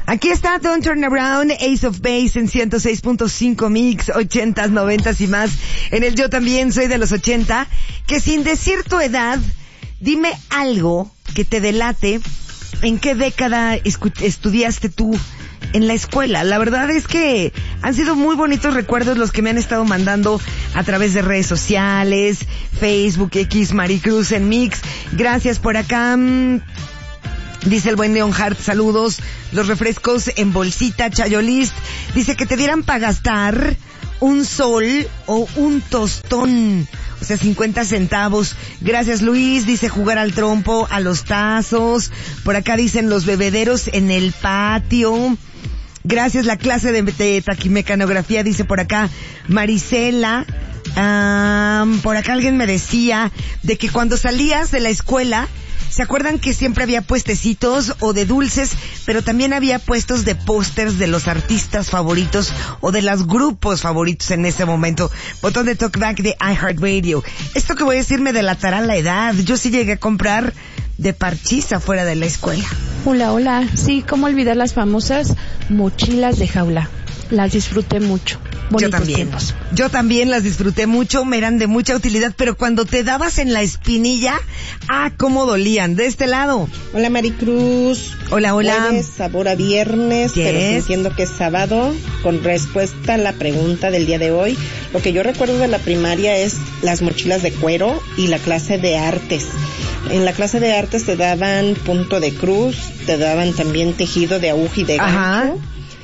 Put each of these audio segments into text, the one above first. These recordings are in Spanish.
Aquí está Don't Turn Around, Ace of Base en 106.5 Mix, 80s, 90s y más. En el Yo También Soy de los 80, que sin decir tu edad, dime algo que te delate en qué década estudiaste tú en la escuela. La verdad es que han sido muy bonitos recuerdos los que me han estado mandando a través de redes sociales, Facebook, X, Maricruz en Mix. Gracias por acá. Dice el buen Leon Hart, saludos. Los refrescos en bolsita, Chayolist. Dice que te dieran para gastar un sol o un tostón. O sea, 50 centavos. Gracias, Luis. Dice jugar al trompo, a los tazos. Por acá dicen los bebederos en el patio. Gracias, la clase de taquimecanografía, dice por acá Marisela. Por acá alguien me decía de que cuando salías de la escuela, ¿se acuerdan que siempre había puestecitos o de dulces, pero también había puestos de pósters de los artistas favoritos o de los grupos favoritos en ese momento? Botón de talkback de iHeartRadio. Esto que voy a decir me delatará la edad. Yo sí llegué a comprar de parchís fuera de la escuela. Hola, hola. Sí, cómo olvidar las famosas mochilas de jaula. Las disfruté mucho. Yo también las disfruté mucho, me eran de mucha utilidad, pero cuando te dabas en la espinilla, cómo dolían. De este lado. Hola, Maricruz. Hola. Jueves, sabor a viernes, pero sintiendo que es sábado. Con respuesta a la pregunta del día de hoy, lo que yo recuerdo de la primaria es las mochilas de cuero y la clase de artes. En la clase de artes te daban punto de cruz, te daban también tejido de aguja y de gancho.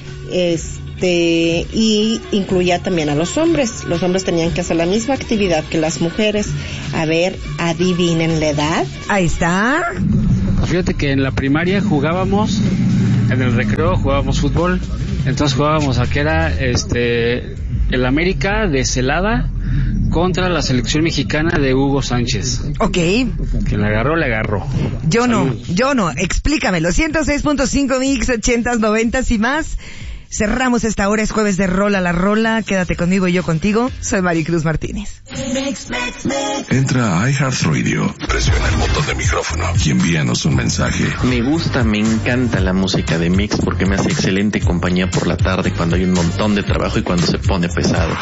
Y incluía también a los hombres. Los hombres tenían que hacer la misma actividad que las mujeres. A ver, adivinen la edad. Ahí está. Fíjate que en la primaria jugábamos, en el recreo jugábamos fútbol. Entonces jugábamos a que era el América de Celada contra la selección mexicana de Hugo Sánchez. Ok. Quien la agarró, le agarró. Yo no. Explícamelo. 106.5 Mix, 80s, 90s y más. Cerramos esta hora, es jueves de Rola la Rola. Quédate conmigo y yo contigo. Soy Maricruz Martínez. Entra a iHeartRadio, presiona el botón de micrófono y envíanos un mensaje. Me encanta la música de Mix porque me hace excelente compañía por la tarde cuando hay un montón de trabajo y cuando se pone pesado.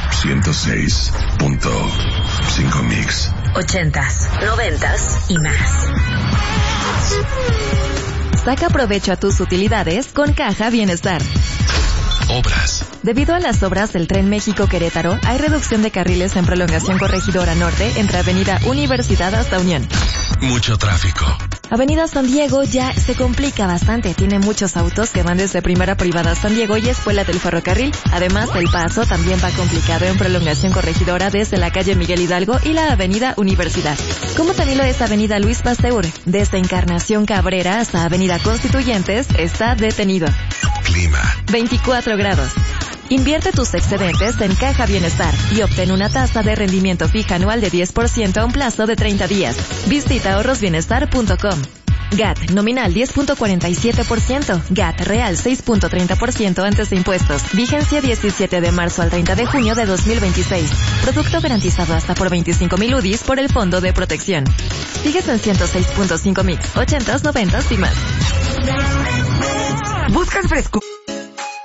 106.5 Mix. 80s, 90s y más. Saca provecho a tus utilidades con Caja Bienestar. Obras. Debido a las obras del Tren México-Querétaro, hay reducción de carriles en prolongación Corregidora Norte entre Avenida Universidad hasta Unión. Mucho tráfico. Avenida San Diego ya se complica bastante. Tiene muchos autos que van desde Primera Privada San Diego y Escuela del Ferrocarril. Además, el paso también va complicado en prolongación Corregidora desde la calle Miguel Hidalgo y la Avenida Universidad. Como también lo es Avenida Luis Pasteur. Desde Encarnación Cabrera hasta Avenida Constituyentes está detenido. Clima. 24 grados. Invierte tus excedentes en Caja Bienestar y obtén una tasa de rendimiento fija anual de 10% a un plazo de 30 días. Visita ahorrosbienestar.com. GAT nominal 10.47%, GAT real 6.30% antes de impuestos. Vigencia 17 de marzo al 30 de junio de 2026. Producto garantizado hasta por 25,000 UDIs por el Fondo de Protección. Sigues en 106.5 Mix, 80s, 90s y más. ¿Buscas frescura?